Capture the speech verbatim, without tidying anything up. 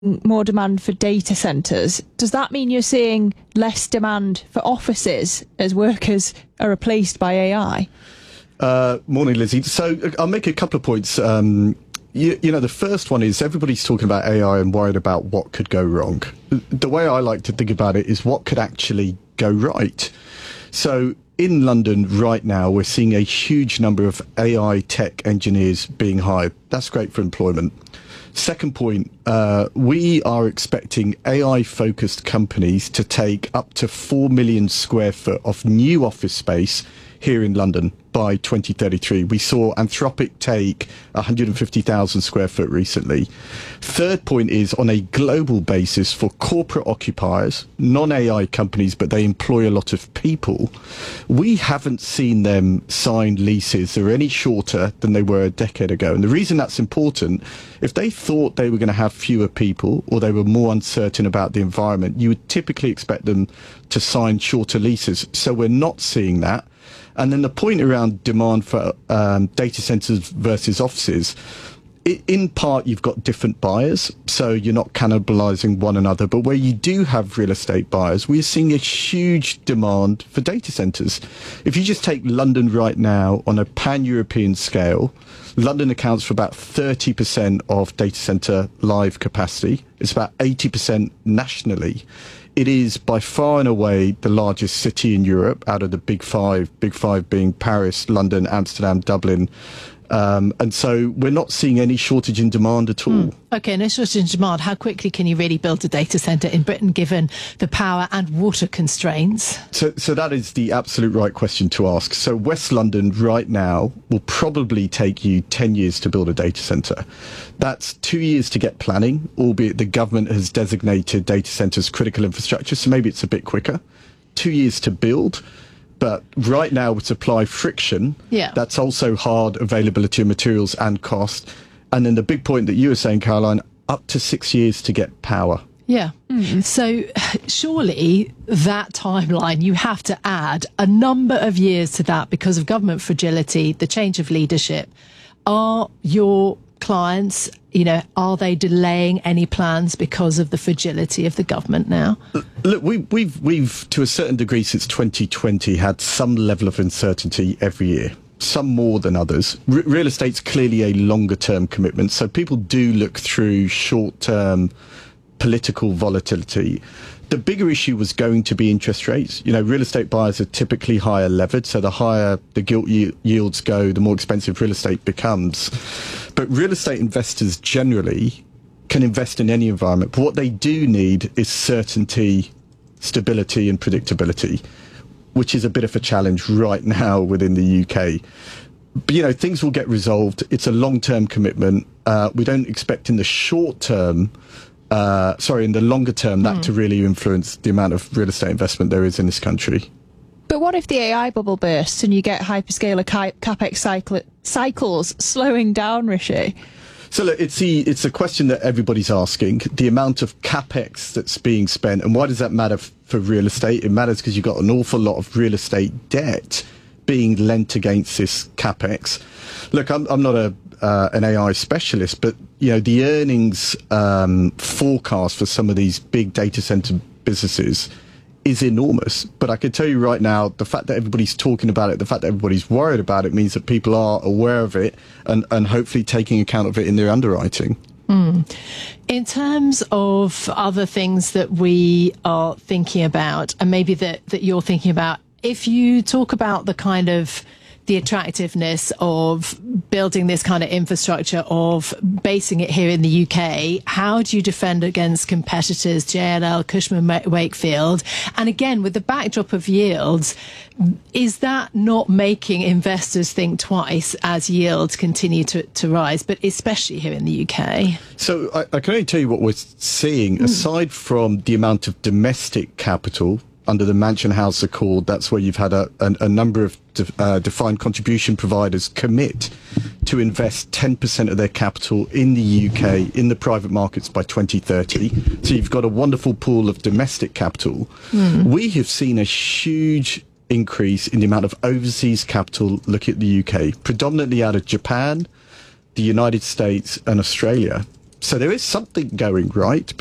more demand for data centres, does that mean you're seeing less demand for offices as workers are replaced by A I? Uh, morning, Lizzie. So I'll make a couple of points. Um, you, you know, the first one is everybody's talking about A I and worried about what could go wrong. The way I like to think about it is what could actually go right. So in London right now, we're seeing a huge number of A I tech engineers being hired. That's great for employment. Second point, uh, we are expecting A I-focused companies to take up to four million square foot of new office space here in London by twenty thirty-three. We saw Anthropic take one hundred fifty thousand square foot recently. Third point is on a global basis for corporate occupiers, non-A I companies, but they employ a lot of people. We haven't seen them sign leases that are any shorter than they were a decade ago. And the reason that's important, if they thought they were going to have fewer people or they were more uncertain about the environment, you would typically expect them to sign shorter leases. So we're not seeing that. And then the point around demand for um, data centers versus offices, it, in part, you've got different buyers, so you're not cannibalizing one another. But where you do have real estate buyers, we're seeing a huge demand for data centers. If you just take London right now on a pan-European scale, London accounts for about thirty percent of data center live capacity. It's about eighty percent nationally. It is by far and away the largest city in Europe out of the big five, big five being Paris, London, Amsterdam, Dublin. Um, and so we're not seeing any shortage in demand at all. Mm. OK, no shortage in demand. How quickly can you really build a data centre in Britain, given the power and water constraints? So, so that is the absolute right question to ask. So West London right now will probably take you ten years to build a data centre. That's two years to get planning, albeit the government has designated data centres critical infrastructure, so maybe it's a bit quicker. Two years to build. But right now, with supply friction, yeah. that's also hard availability of materials and cost. And then the big point that you were saying, Caroline, up to six years to get power. Yeah. Mm. So surely that timeline, you have to add a number of years to that because of government fragility, the change of leadership. Are your clients, you know, are they delaying any plans because of the fragility of the government now? Look, we, we've, we've, to a certain degree since twenty twenty, had some level of uncertainty every year, some more than others. R- real estate's clearly a longer-term commitment, so people do look through short-term political volatility. The bigger issue was going to be interest rates. You know, real estate buyers are typically higher levered, so the higher the gilt y- yields go, the more expensive real estate becomes. But real estate investors generally can invest in any environment. But what they do need is certainty, stability and predictability, which is a bit of a challenge right now within the U K. But, you know, things will get resolved. It's a long-term commitment. Uh, we don't expect in the short term Uh, sorry, in the longer term, that mm. to really influence the amount of real estate investment there is in this country. But what if the A I bubble bursts and you get hyperscaler ca- capex cycle- cycles slowing down, Rishi? So look, it's the it's a question that everybody's asking. The amount of capex that's being spent, and why does that matter f- for real estate? It matters because you've got an awful lot of real estate debt being lent against this capex. Look, I'm I'm not a uh, an A I specialist, but you know the earnings um, forecast for some of these big data center businesses is enormous. But I can tell you right now, the fact that everybody's talking about it, the fact that everybody's worried about it, means that people are aware of it and and hopefully taking account of it in their underwriting. Mm. In terms of other things that we are thinking about, and maybe that that you're thinking about, if you talk about the kind of the attractiveness of building this kind of infrastructure, of basing it here in the U K, how do you defend against competitors, J L L, Cushman Wakefield? And again, with the backdrop of yields, is that not making investors think twice as yields continue to, to rise, but especially here in the U K? So I, I can only tell you what we're seeing, mm. aside from the amount of domestic capital under the Mansion House Accord. That's where you've had a, a, a number of de, uh, defined contribution providers commit to invest ten percent of their capital in the U K in the private markets by twenty thirty. So you've got a wonderful pool of domestic capital. Mm. We have seen a huge increase in the amount of overseas capital looking at the U K, predominantly out of Japan, the United States and Australia. So there is something going right.